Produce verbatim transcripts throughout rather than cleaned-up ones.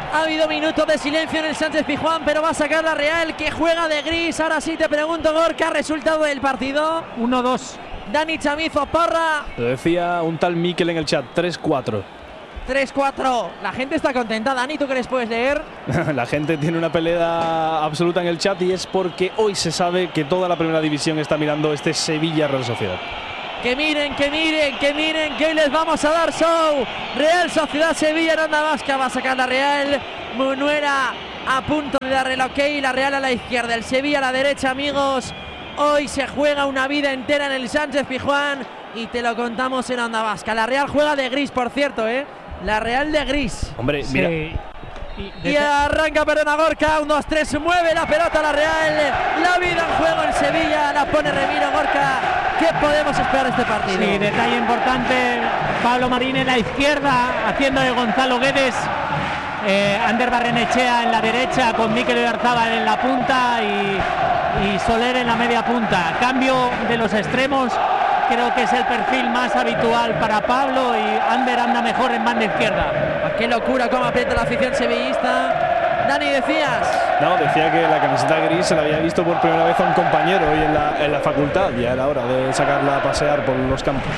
Ha habido minutos de silencio en el Sánchez Pizjuán, pero va a sacar la Real, que juega de gris. Ahora sí te pregunto, Gorka, resultado del partido. uno dos. Dani Chamizo, porra. Lo decía un tal Mikel en el chat, tres cuatro. tres cuatro. La gente está contenta. Dani, ¿tú qué les puedes leer? La gente tiene una pelea absoluta en el chat y es porque hoy se sabe que toda la primera división está mirando este Sevilla Real Sociedad. Que miren, que miren, que miren, que hoy les vamos a dar show. Real Sociedad Sevilla en Onda Vasca. Va a sacar la Real. Munuera a punto de darle el ok. La Real a la izquierda, el Sevilla a la derecha, amigos. Hoy se juega una vida entera en el Sánchez Pizjuán y te lo contamos en Onda Vasca. La Real juega de gris, por cierto, ¿eh? La Real de gris. Hombre, Sí. mira. Y arranca Perona Gorka, un dos tres, mueve la pelota la Real, la vida en juego en Sevilla, la pone Remiro. Gorka, ¿qué podemos esperar de este partido? Sí, detalle importante, Pablo Marín en la izquierda, haciendo de Gonzalo Guedes, eh, Ander Barrenechea en la derecha, con Mikel Oyarzábal en la punta y, y Soler en la media punta. Cambio de los extremos, creo que es el perfil más habitual para Pablo, y Ander anda mejor en banda izquierda. Qué locura cómo aprieta la afición sevillista. Dani, decías. No, decía que la camiseta gris se la había visto por primera vez a un compañero hoy en la, en la facultad. Ya era hora de sacarla a pasear por los campos.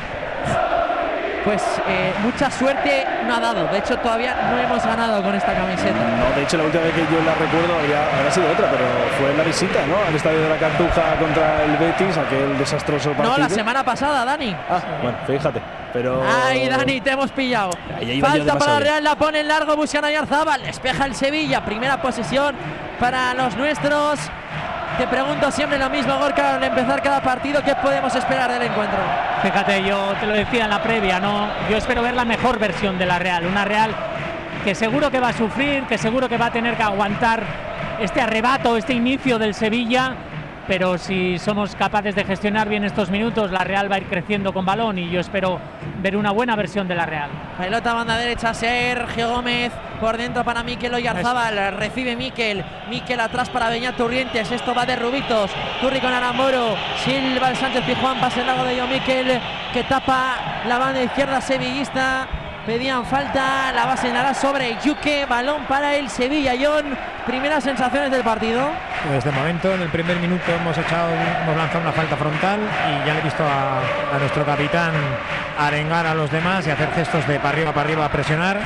Pues eh, mucha suerte no ha dado. De hecho, todavía no hemos ganado con esta camiseta. No, de hecho, la última vez que yo la recuerdo habría, habría sido otra, pero fue en la visita, ¿no? Al estadio de la Cartuja contra el Betis, aquel desastroso partido. No, la semana pasada, Dani. Ah, bueno, fíjate. Pero... Ay, Dani, te hemos pillado. Falta para la Real, la pone en largo, buscan a Oyarzábal. Despeja el Sevilla. Primera posesión para los nuestros. Te pregunto siempre lo mismo, Gorka, al empezar cada partido, ¿qué podemos esperar del encuentro? Fíjate, yo te lo decía en la previa, ¿no? Yo espero ver la mejor versión de la Real, una Real que seguro que va a sufrir, que seguro que va a tener que aguantar este arrebato, este inicio del Sevilla, pero si somos capaces de gestionar bien estos minutos, la Real va a ir creciendo con balón y yo espero ver una buena versión de la Real. Pelota banda derecha, Sergio Gómez, por dentro para Mikel Oyarzábal, recibe Mikel, Mikel atrás para Beñat Turrientes, esto va de Rubitos, Turri con Aramboro, Silva el Sánchez Pizjuán, pase largo de Yo Mikel, que tapa la banda izquierda sevillista. Pedían falta, la va a señalar sobre Yuque, balón para el Sevilla. John, primeras sensaciones del partido. Pues de momento, en el primer minuto hemos echado, hemos lanzado una falta frontal y ya le he visto a, a nuestro capitán arengar a los demás y hacer gestos de para arriba, para arriba, a presionar.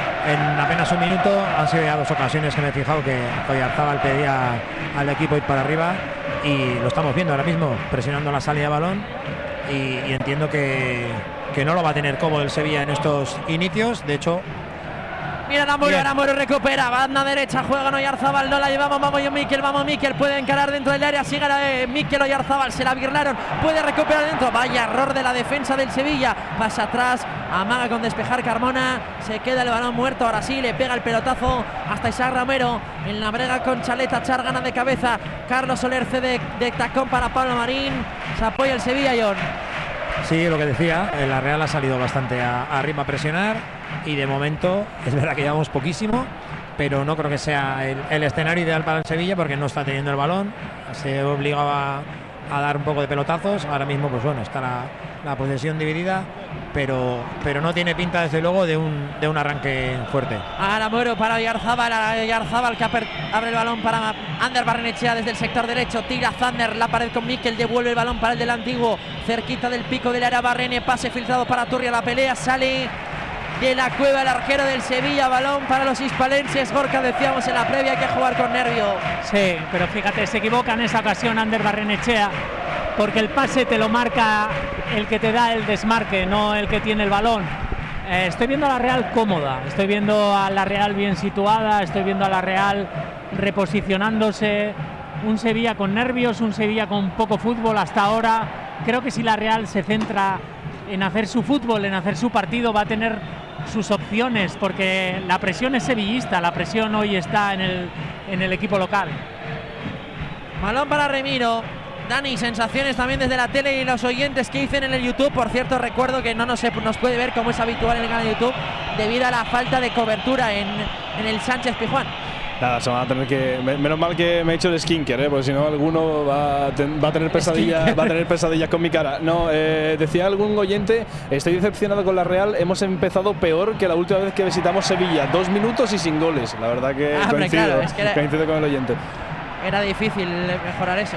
En apenas un minuto han sido ya dos ocasiones que me he fijado que Oyarzábal pedía al equipo ir para arriba y lo estamos viendo ahora mismo, presionando la salida de balón y, y entiendo que que no lo va a tener cómodo el Sevilla en estos inicios. De hecho, mira Aramburu, Aramburu recupera, banda derecha, juega Oyarzábal, no la llevamos, vamos yo Mikel, vamos Mikel, puede encarar dentro del área, sigue la de Mikel Oyarzábal, se la birlaron, puede recuperar dentro, vaya error de la defensa del Sevilla, pasa atrás, amaga con despejar Carmona, se queda el balón muerto, ahora sí, le pega el pelotazo hasta Isaac Romero, en la brega con Chaleta, Char gana de cabeza, Carlos Soler cede de tacón para Pablo Marín, se apoya el Sevilla, John. Sí, lo que decía, la Real ha salido bastante a, arriba a presionar y de momento es verdad que llevamos poquísimo, pero no creo que sea el, el escenario ideal para el Sevilla porque no está teniendo el balón, se obligaba a dar un poco de pelotazos, ahora mismo pues bueno, está la, la posesión dividida, pero, pero no tiene pinta desde luego de un, de un arranque fuerte. Aramburu para Oyarzábal, Oyarzábal que abre el balón para Ander Barrenechea desde el sector derecho, tira Zander, la pared con Mikel, devuelve el balón para el del antiguo, cerquita del pico del área Barrene, pase filtrado para Turri a la pelea, sale de la cueva el arquero del Sevilla, balón para los hispalenses. Gorka, decíamos en la previa, hay que jugar con nervio. Sí, pero fíjate, se equivoca en esa ocasión Ander Barrenechea, porque el pase te lo marca el que te da el desmarque, no el que tiene el balón. Eh, estoy viendo a la Real cómoda, estoy viendo a la Real bien situada, estoy viendo a la Real reposicionándose, un Sevilla con nervios, un Sevilla con poco fútbol hasta ahora. Creo que si la Real se centra en hacer su fútbol, en hacer su partido, va a tener sus opciones, porque la presión es sevillista, la presión hoy está en el, en el equipo local. Balón para Remiro. Dani, sensaciones también desde la tele y los oyentes que dicen en el YouTube. Por cierto, recuerdo que no nos, nos puede ver como es habitual en el canal de YouTube debido a la falta de cobertura en, en el Sánchez Pizjuán. Nada, se van a tener que. Menos mal que me he hecho el skincare, ¿eh? Porque si no, alguno va a, ten, va a tener pesadillas va a tener pesadillas con mi cara. No, eh, decía algún oyente, estoy decepcionado con la Real. Hemos empezado peor que la última vez que visitamos Sevilla. Dos minutos y sin goles. La verdad que ah, coincido, claro, es que era, coincido con el oyente. Era difícil mejorar eso.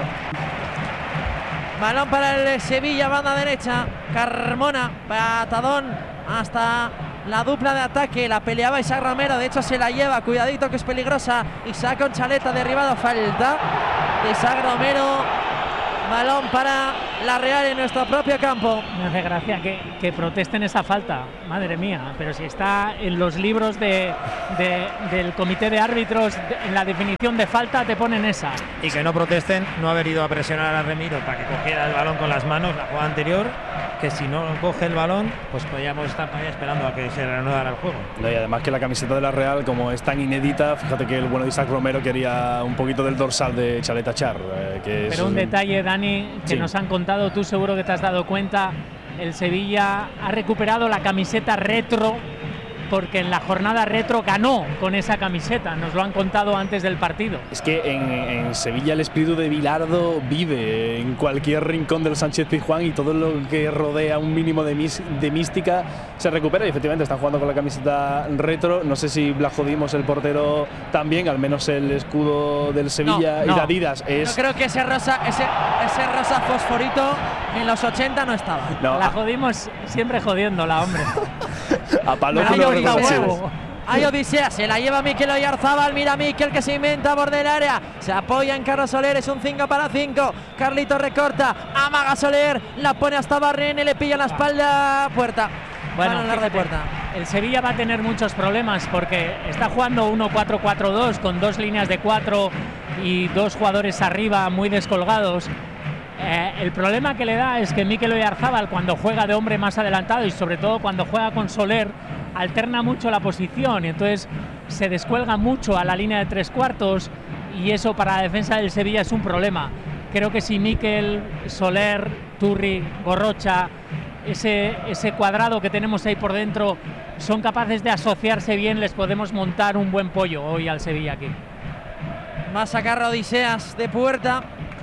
Balón para el Sevilla, banda derecha. Carmona, patadón hasta la dupla de ataque. La peleaba Isaac Romero, de hecho se la lleva. Cuidadito que es peligrosa. Isaac con Chaleta, derribado, falta de Isaac Romero. Balón para la Real en nuestro propio campo. Me hace gracia que, que protesten esa falta, madre mía, pero si está en los libros de, de, del comité de árbitros, de, en la definición de falta te ponen esa. Y que no protesten no haber ido a presionar a Remiro para que cogiera el balón con las manos la jugada anterior, que si no coge el balón, pues podríamos estar todavía esperando a que se reanudara el juego. No, y además que la camiseta de la Real, como es tan inédita, fíjate que el bueno de Isaac Romero quería un poquito del dorsal de Chaleta Char. Eh, que pero es un detalle, Dani, que sí. nos han contado, tú seguro que te has dado cuenta, el Sevilla ha recuperado la camiseta retro, porque en la jornada retro ganó con esa camiseta, nos lo han contado antes del partido. Es que en, en Sevilla el espíritu de Bilardo vive en cualquier rincón del Sánchez Pizjuán y todo lo que rodea un mínimo de, mis, de mística se recupera y efectivamente están jugando con la camiseta retro. No sé si Blajodimos, el portero, también, al menos el escudo del Sevilla no, no. y de Adidas es… Yo creo que ese rosa, ese, ese rosa fosforito en los ochenta no estaba. No, la jodimos siempre jodiéndola, hombre. A palo hay Odisea, se la lleva Mikel Oyarzábal. Mira Mikel que se inventa borde del área. Se apoya en Carlos Soler, es un cinco para cinco. Carlito recorta, amaga Soler, la pone hasta Barrene, le pilla en la espalda. Puerta. Bueno, de puerta. El Sevilla va a tener muchos problemas porque está jugando uno cuatro cuatro dos con dos líneas de cuatro y dos jugadores arriba muy descolgados. Eh, el problema que le da es que Mikel Oyarzábal, cuando juega de hombre más adelantado y sobre todo cuando juega con Soler, alterna mucho la posición y entonces se descuelga mucho a la línea de tres cuartos y eso para la defensa del Sevilla es un problema. Creo que si Mikel, Soler, Turri, Gorrocha, ese, ese cuadrado que tenemos ahí por dentro, son capaces de asociarse bien, les podemos montar un buen pollo hoy al Sevilla aquí. Va a sacar a Odiseas de puerta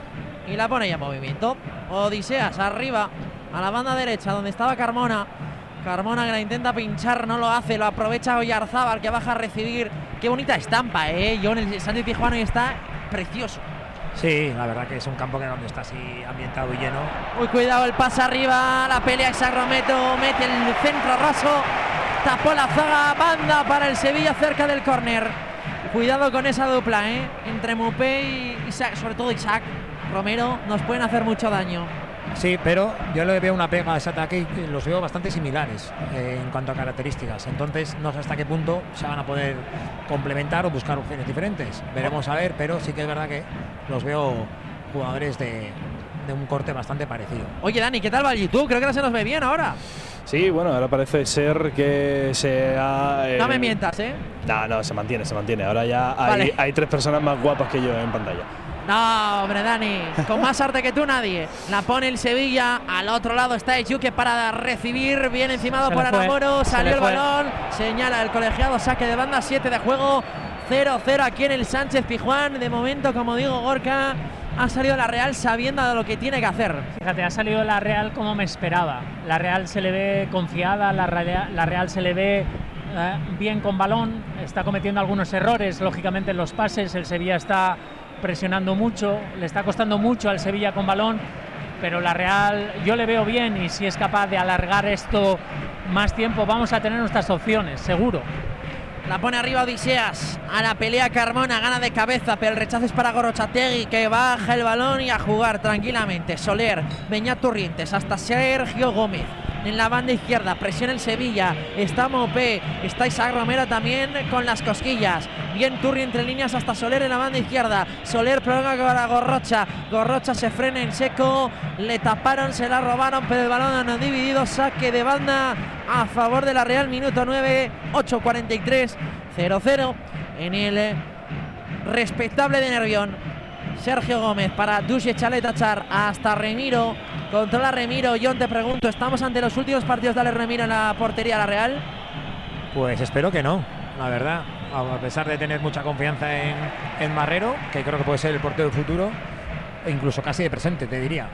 y la pone ya en movimiento. Odiseas arriba a la banda derecha donde estaba Carmona. Carmona que la intenta pinchar, no lo hace, lo aprovecha Oyarzábal que baja a recibir. Qué bonita estampa, eh. Yo en el Sánchez Pizjuán está precioso. Sí, la verdad que es un campo que donde está así ambientado y lleno. Uy, cuidado, el pase arriba, la pelea Isaac Romero, mete el centro raso, tapó la zaga, banda para el Sevilla cerca del córner. Cuidado con esa dupla, eh. Entre Mupé y Isaac, sobre todo Isaac Romero, nos pueden hacer mucho daño. Sí, pero yo le veo una pega a ese ataque y los veo bastante similares eh, en cuanto a características. Entonces no sé hasta qué punto se van a poder complementar o buscar opciones diferentes. Veremos a ver, pero sí que es verdad que los veo jugadores de, de un corte bastante parecido. Oye, Dani, ¿qué tal va el YouTube? Creo que no se nos ve bien ahora. Sí, bueno, ahora parece ser que se ha… Eh, no me mientas, ¿eh? No, no, se mantiene, se mantiene. Ahora ya hay, vale. hay tres personas más guapas que yo en pantalla. No, hombre, Dani, con más arte que tú nadie. La pone el Sevilla, al otro lado está Echuque para recibir, bien encimado por Anamoro, salió el balón, señala el colegiado, saque de banda, siete de juego, cero cero aquí en el Sánchez Pizjuán. De momento, como digo, Gorka, ha salido la Real sabiendo de lo que tiene que hacer. Fíjate, ha salido la Real como me esperaba. La Real se le ve confiada, la Real, la Real se le ve eh, bien con balón, está cometiendo algunos errores, lógicamente en los pases, el Sevilla está presionando mucho, le está costando mucho al Sevilla con balón, pero la Real yo le veo bien y si es capaz de alargar esto más tiempo vamos a tener nuestras opciones, seguro. La pone arriba Odiseas, a la pelea Carmona, gana de cabeza, pero el rechazo es para Gorrochategui, que baja el balón y a jugar tranquilamente. Soler, Beñat Turrientes, hasta Sergio Gómez. En la banda izquierda, presiona el Sevilla, está Mopé, está Isaac Romero también con las cosquillas. Bien Turri entre líneas hasta Soler en la banda izquierda. Soler prolonga para Gorrocha, Gorrocha se frena en seco, le taparon, se la robaron, pero el balón no dividido, saque de banda a favor de la Real, minuto nueve, ocho cuarenta y tres, cero cero en el respetable de Nervión. Sergio Gómez para Duše Chaleta Char hasta Remiro, controla Remiro. John, te pregunto, ¿estamos ante los últimos partidos de Ale Remiro en la portería de la Real? Pues espero que no, la verdad. a pesar de tener mucha confianza en, en Marrero, que creo que puede ser el portero del futuro, e incluso casi de presente, te diría.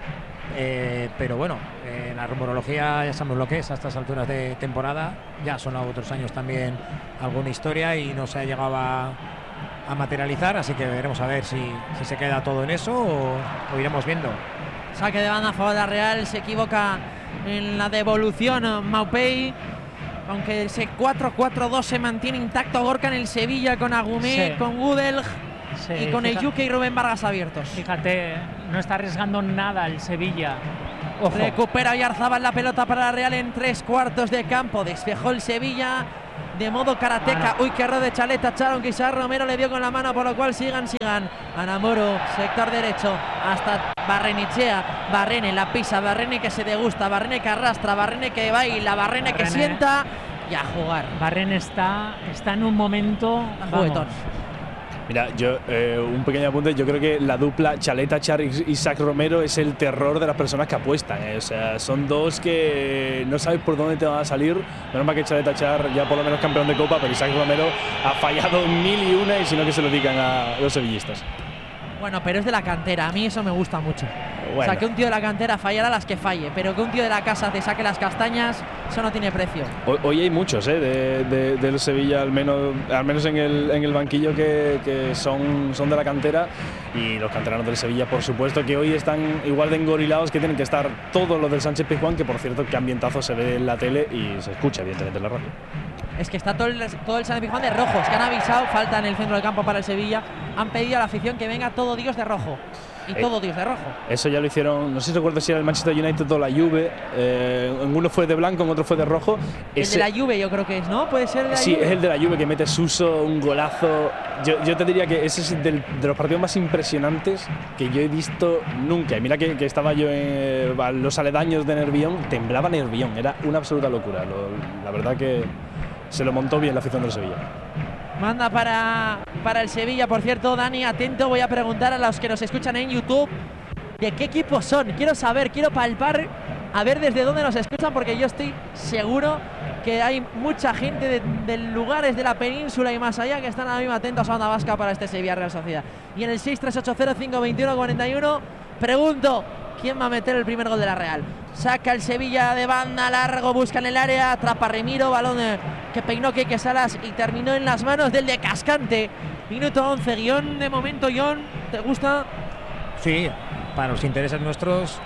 Eh, pero bueno, eh, la rumorología ya sabemos lo que es a estas alturas de temporada. Ya ha sonado otros años también alguna historia y no se ha llegado a, a materializar, así que veremos a ver si, si se queda todo en eso o, o iremos viendo. Saque de banda a favor de la Real, se equivoca en la devolución Maupay, aunque ese cuatro cuatro dos se mantiene intacto. Gorka en el Sevilla con Agumé, sí. con Gudel Sí, y con fíjate, Eyuke y Rubén Vargas abiertos. Fíjate, no está arriesgando nada el Sevilla. Ojo. Recupera Oyarzabal la pelota para la Real en tres cuartos de campo. Despejó el Sevilla de modo karateca. Uy, qué error de Chaleta Charon, que Isaac Romero le dio con la mano, por lo cual sigan, sigan. Anamoro, sector derecho, hasta Barrenechea. Barrene la pisa, Barrene que se degusta, Barrene que arrastra, Barrene que baila, Barrene, Barrene que sienta y a jugar. Barrene está, está en un momento juguetón. Mira, yo eh, un pequeño apunte, yo creo que la dupla Chaleta Char y Isaac Romero es el terror de las personas que apuestan, eh. O sea, son dos que no sabes por dónde te van a salir. Menos mal que Chaleta Char ya por lo menos campeón de Copa, pero Isaac Romero ha fallado mil y una y si no que se lo digan a los sevillistas. Bueno, pero es de la cantera, a mí eso me gusta mucho. Bueno. O sea, que un tío de la cantera fallara las que falle, pero que un tío de la casa te saque las castañas, eso no tiene precio. Hoy, hoy hay muchos ¿eh? de, de, del Sevilla, al menos, al menos en, el, en el banquillo, que, que son, son de la cantera. Y los canteranos del Sevilla, por supuesto, que hoy están igual de engorilados que tienen que estar todos los del Sánchez Pizjuán, que por cierto, qué ambientazo se ve en la tele y se escucha, evidentemente, en la radio. Es que está todo el, todo el Sánchez Pizjuán de rojos, que han avisado, falta en el centro del campo para el Sevilla. Han pedido a la afición que venga todo Dios de rojo. Y todo eh, Dios de rojo. Eso ya lo hicieron, no sé si recuerdo si era el Manchester United o la Juve. Eh, en uno fue de blanco, en otro fue de rojo. El Ese, de la Juve yo creo que es, ¿no? Puede ser de la Sí, Juve. es el de la Juve que mete Suso, un golazo. Yo, yo te diría que ese es del, de los partidos más impresionantes que yo he visto nunca. Y mira que, que estaba yo en eh, los aledaños de Nervión, temblaba Nervión, era una absoluta locura. Lo, la verdad que se lo montó bien la afición del Sevilla. Manda para, para el Sevilla, por cierto, Dani, atento, voy a preguntar a los que nos escuchan en YouTube de qué equipos son. Quiero saber, quiero palpar, a ver desde dónde nos escuchan, porque yo estoy seguro que hay mucha gente de, de lugares de la península y más allá que están ahora mismo atentos a Onda Vasca para este Sevilla Real Sociedad. Y en el seis tres ocho cero cinco dos uno cuatro uno pregunto, ¿quién va a meter el primer gol de la Real? Saca el Sevilla de banda, largo, busca en el área, atrapa Remiro, balón de, que peinó Quique Salas y terminó en las manos del de Cascante. Minuto once, guión de momento, guión, ¿te gusta? Sí, para los intereses nuestros.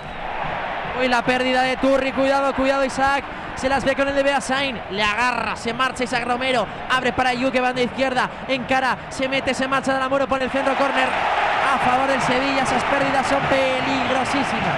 Uy, la pérdida de Turri, cuidado, cuidado Isaac, se las ve con el de Beasain, le agarra, se marcha Isaac Romero, abre para Yuke, banda izquierda, encara, se mete, se marcha del Amuro por el centro, córner a favor del Sevilla. Esas pérdidas son peligrosísimas.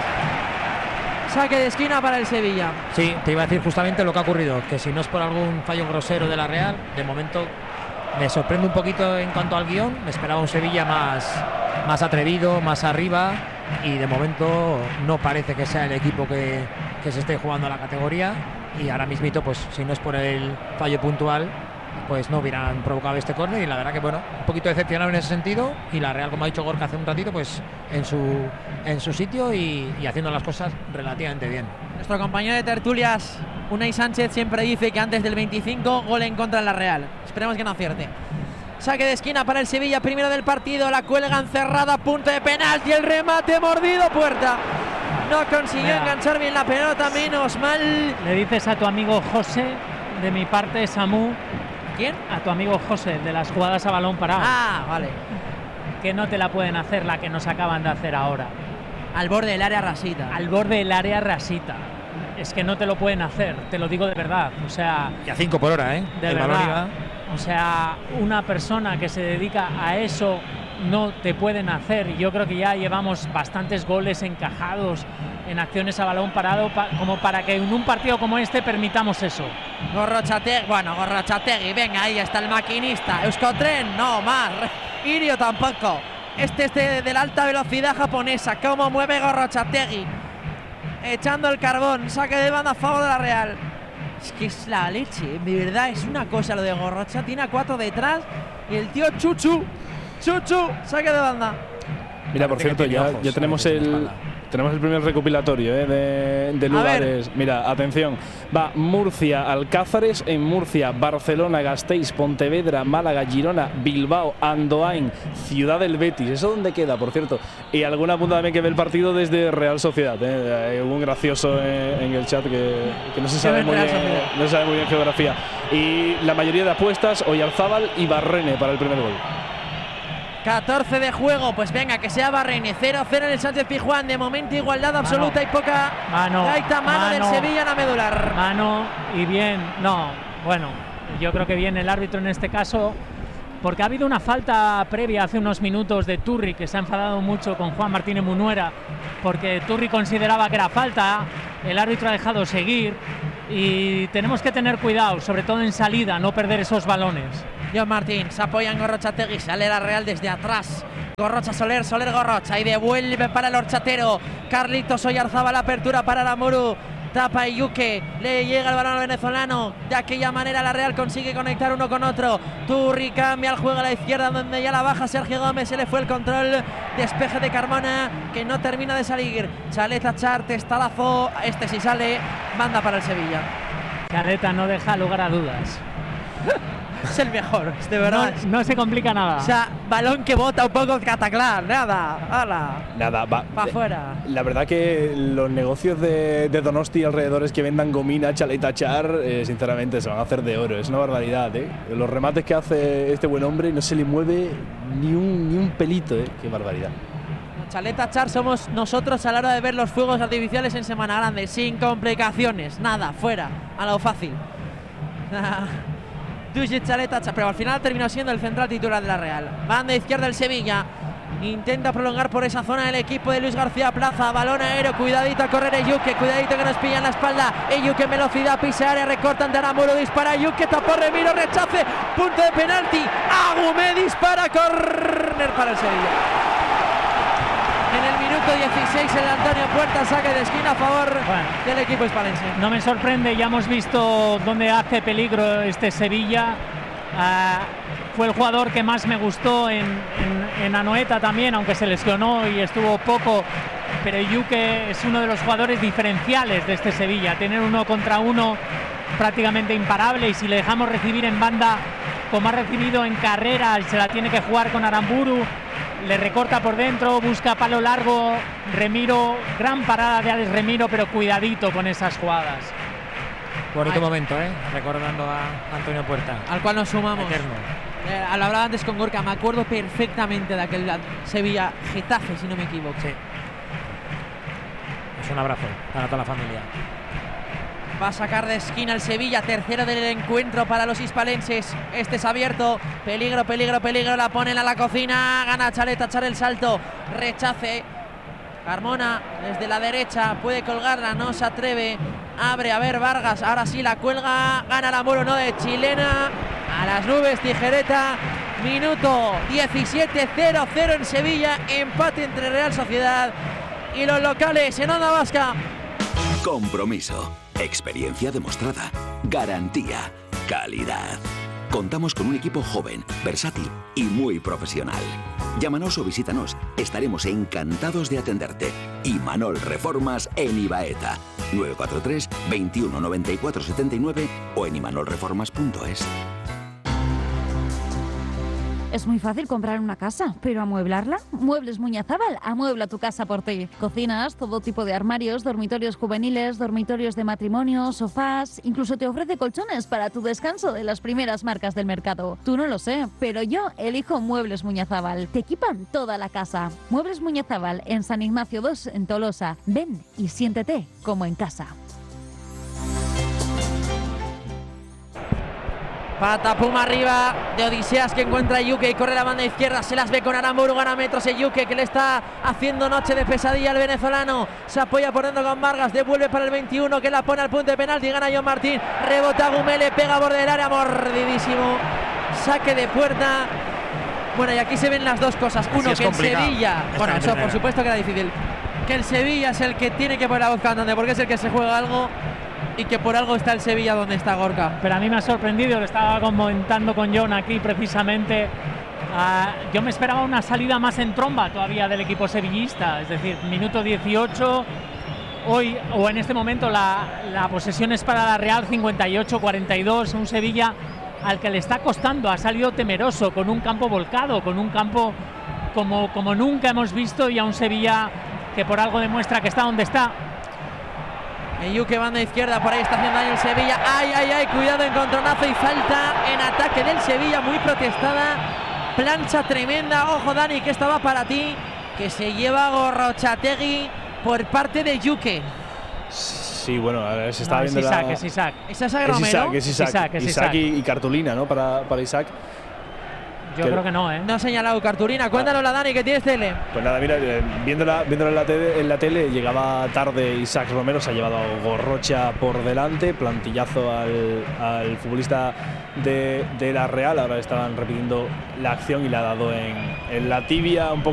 Saque de esquina para el Sevilla. Sí, te iba a decir justamente lo que ha ocurrido, que si no es por algún fallo grosero de la Real, de momento me sorprende un poquito en cuanto al guión. Me esperaba un Sevilla más, más atrevido, más arriba, y de momento no parece que sea el equipo que, que se esté jugando a la categoría. Y ahora mismito, pues si no es por el fallo puntual, pues no hubieran provocado este córner. Y la verdad que bueno, un poquito decepcionado en ese sentido, y la Real, como ha dicho Gorka hace un ratito, pues en su, en su sitio y, y haciendo las cosas relativamente bien. Nuestro compañero de tertulias, Unai Sánchez, siempre dice que antes del veinticinco gol en contra en la Real. Esperemos que no acierte. Saque de esquina para el Sevilla, primero del partido, la cuelgan cerrada, punto de penal y el remate mordido, puerta. No consiguió Mira, enganchar bien la pelota, menos mal. Le dices a tu amigo José, de mi parte, Samu. ¿Quién? A tu amigo José, de las jugadas a balón parado. Ah, vale. Que no te la pueden hacer la que nos acaban de hacer ahora. Al borde del área rasita. Al borde del área rasita. Es que no te lo pueden hacer, te lo digo de verdad. O sea, y a cinco por hora, ¿eh? De el verdad. Iba. O sea, una persona que se dedica a eso no te pueden hacer. Y yo creo que ya llevamos bastantes goles encajados en acciones a balón parado pa como para que en un partido como este permitamos eso. Gorrochategui, bueno, Gorrochategui, venga, ahí está el maquinista. Euskotren, no más. Irio tampoco. Este es de, de la alta velocidad japonesa. Cómo mueve Gorrochategui. Echando el carbón, saque de banda a favor de la Real. Es que es la leche, de verdad, es una cosa lo de Gorrocha. Tiene a cuatro detrás y el tío Chuchu, Chuchu, saque de banda. Mira, por cierto, ya, ya tenemos el, Tenemos el primer recopilatorio ¿eh? de, de lugares. Mira, atención. Va Murcia, Alcázares, en Murcia, Barcelona, Gasteiz, Pontevedra, Málaga, Girona, Bilbao, Andoain, Ciudad del Betis. ¿Eso dónde queda, por cierto? Y alguna punta también que ve el partido desde Real Sociedad. ¿eh? Hay un gracioso en, en el chat que, que no se sabe muy bien, no se sabe muy bien geografía. Y la mayoría de apuestas, Oyarzábal y Barrene para el primer gol. catorce de juego, pues venga, que sea Barrene. cero cero en el Sánchez-Pizjuán. De momento igualdad absoluta mano, y poca mano, gaita, mano, mano del Sevilla en la medular. Mano y bien, no, bueno, yo creo que bien el árbitro en este caso, porque ha habido una falta previa hace unos minutos de Turri, que se ha enfadado mucho con Juan Martínez Munuera, porque Turri consideraba que era falta, el árbitro ha dejado seguir y tenemos que tener cuidado, sobre todo en salida, no perder esos balones. John Martín se apoya en Gorrochategui, sale la Real desde atrás. Gorrocha, Soler, Soler, Gorrocha y devuelve para el horchatero. Carlitos Oyarzábal, la apertura para Aramuru. Tapa Yuke, le llega el balón al venezolano. De aquella manera la Real consigue conectar uno con otro. Turri cambia el juego a la izquierda, donde ya la baja Sergio Gómez. Se le fue el control. Despeje de Carmona, que no termina de salir. Chaleta Char, testalazo. Este sí sale. Manda para el Sevilla. Chaleta no deja lugar a dudas. Es el mejor, de verdad. No, no se complica nada. O sea, balón que bota un poco Cataclán, nada, hala. Nada, va. Para afuera. La verdad que los negocios de, de Donosti y alrededores que vendan gomina, Chaleta Char, eh, sinceramente se van a hacer de oro. Es una barbaridad, ¿eh? Los remates que hace este buen hombre no se le mueve ni un, ni un pelito, ¿eh? Qué barbaridad. Chaleta Char somos nosotros a la hora de ver los fuegos artificiales en Semana Grande, sin complicaciones, nada, fuera, a lo fácil. Chaleta Char, pero al final terminó siendo el central titular de la Real. Banda izquierda el Sevilla. Intenta prolongar por esa zona el equipo de Luis García Plaza. Balón aéreo, cuidadito a correr Eyuke, cuidadito que nos pilla en la espalda. Eyuke en velocidad, pisa área, recorta ante Aramuro, dispara Eyuke, tapó Remiro, rechace, punto de penalti. Agumé dispara, córner para el Sevilla. En el minuto dieciséis el Antonio Puerta, saque de esquina a favor bueno, del equipo hispalense. No me sorprende, ya hemos visto dónde hace peligro este Sevilla. Uh, fue el jugador que más me gustó en, en, en Anoeta también, aunque se lesionó y estuvo poco, pero Yuke es uno de los jugadores diferenciales de este Sevilla. Tener uno contra uno prácticamente imparable, y si le dejamos recibir en banda como ha recibido en carrera, se la tiene que jugar con Aramburu. Le recorta por dentro, busca palo largo, Remiro, gran parada de Alex Remiro, pero cuidadito con esas jugadas. Bonito Ay. momento, ¿eh? Recordando a Antonio Puerta. Al cual nos sumamos. Eterno. Eh, lo hablaba antes con Gorka, me acuerdo perfectamente de aquel Sevilla Getafe, si no me equivoco. Sí. Es un abrazo para toda la familia. Va a sacar de esquina el Sevilla, tercero del encuentro para los hispalenses. Este es abierto, peligro, peligro, peligro, la ponen a la cocina, gana Chaleta Char el salto, rechace. Carmona desde la derecha, puede colgarla, no se atreve, abre, a ver Vargas, ahora sí la cuelga, gana la Muro, no de chilena, a las nubes, tijereta. Minuto diecisiete, cero cero en Sevilla, empate entre Real Sociedad y los locales en Onda Vasca. Compromiso. Experiencia demostrada, garantía, calidad. Contamos con un equipo joven, versátil y muy profesional. Llámanos o visítanos, estaremos encantados de atenderte. Imanol Reformas en Ibaeta, nueve cuatro tres, veintiuno noventa y cuatro setenta y nueve o en imanol reformas punto es. Es muy fácil comprar una casa, pero ¿amueblarla? Muebles Muñazábal amuebla tu casa por ti. Cocinas, todo tipo de armarios, dormitorios juveniles, dormitorios de matrimonio, sofás, incluso te ofrece colchones para tu descanso de las primeras marcas del mercado. Tú no lo sé, pero yo elijo Muebles Muñazábal. Te equipan toda la casa. Muebles Muñazábal en San Ignacio dos en Tolosa. Ven y siéntete como en casa. Patapuma arriba de Odiseas, que encuentra a Yuke y corre la banda izquierda, se las ve con Aramburu, gana metros el Yuke, que le está haciendo noche de pesadilla al venezolano. Se apoya por dentro con Vargas, devuelve para el veintiuno, que la pone al punto de penalti, gana John Martín, rebota Gumé, le pega a borde del área, mordidísimo, saque de puerta. Bueno, y aquí se ven las dos cosas. Uno, que el Sevilla, bueno, eso por supuesto que era difícil, que el Sevilla es el que tiene que poner la voz cantante, porque es el que se juega algo, y que por algo está el Sevilla donde está Gorka. Pero a mí me ha sorprendido, lo estaba comentando con John aquí precisamente, Uh, yo me esperaba una salida más en tromba todavía del equipo sevillista, es decir, minuto dieciocho, hoy o en este momento la, la posesión es para la Real, cincuenta y ocho cuarenta y dos, un Sevilla al que le está costando, ha salido temeroso, con un campo volcado, con un campo como, como nunca hemos visto, y a un Sevilla que por algo demuestra que está donde está. Eyuke, banda izquierda, por ahí está haciendo daño el Sevilla. Ay, ay, ay, cuidado, encontronazo y falta en ataque del Sevilla, muy protestada. Plancha tremenda, ojo Dani, que esta va para ti, que se lleva Gorrochategui por parte de Yuke. Sí, bueno, a ver, se está No, viendo es Isaac, la... es Isaac. ¿Es Isaac Es Romero? Isaac, es Isaac, Isaac, es Isaac Isaac. y, y cartulina, ¿no? Para, para Isaac. Yo Que- creo que no, ¿eh? No ha señalado cartulina. Cuéntanos la Dani, que tienes tele. Pues nada, mira, eh, viéndola, viéndola en, la tele, en la tele, llegaba tarde Isaac Romero, se ha llevado a Gorrocha por delante, plantillazo al, al futbolista de, de la Real. Ahora estaban repitiendo la acción y le ha dado en, en la tibia, un poco